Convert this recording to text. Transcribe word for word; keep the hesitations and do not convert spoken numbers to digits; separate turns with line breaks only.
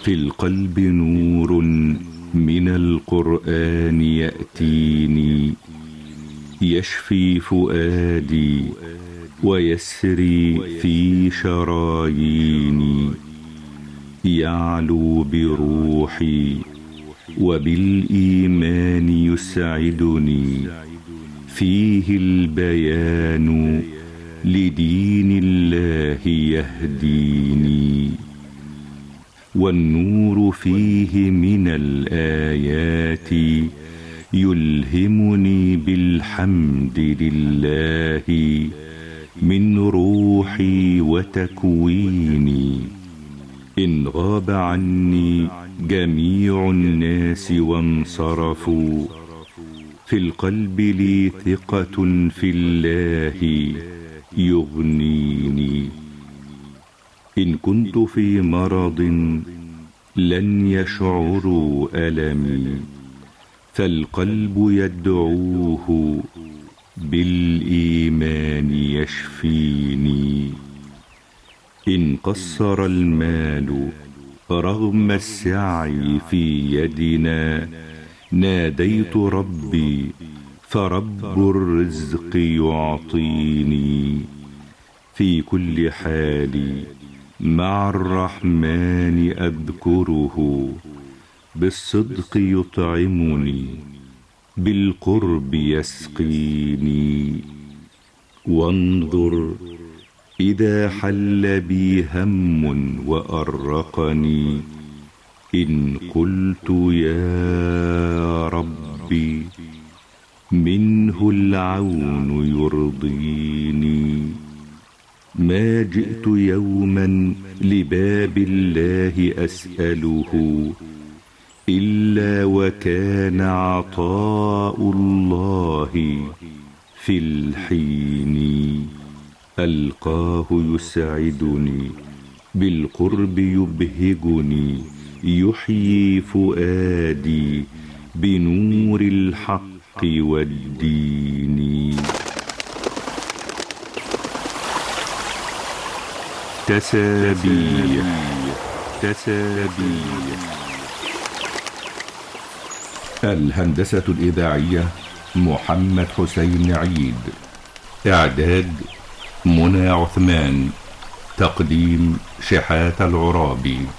في القلب نور من القرآن يأتيني، يشفي فؤادي ويسري في شراييني، يعلو بروحي وبالإيمان يسعدني، فيه البيان لدين الله يهديني، والنور فيه من الآيات يلهمني بالحمد لله من روحي وتكويني. إن غاب عني جميع الناس وانصرفوا، في القلب لي ثقة في الله يغنيني. إن كنت في مرض لن يشعروا ألمي، فالقلب يدعوه بالإيمان يشفيني. إن قصر المال رغم السعي في يدنا، ناديت ربي فرب الرزق يعطيني. في كل حال مع الرحمن أذكره، بالصدق يطعمني بالقرب يسقيني. وانظر إذا حل بي هم وأرقني، إن قلت يا ربي منه العون يرضيني. ما جئت يوما لباب الله أسأله، إلا وكان عطاء الله في الحين. ألقاه يسعدني بالقرب يبهجني، يحيي فؤادي بنور الحق والدين. تسابيح تسابيح. الهندسة الإذاعية محمد حسين عيد. إعداد منى عثمان. تقديم شحات العرابي.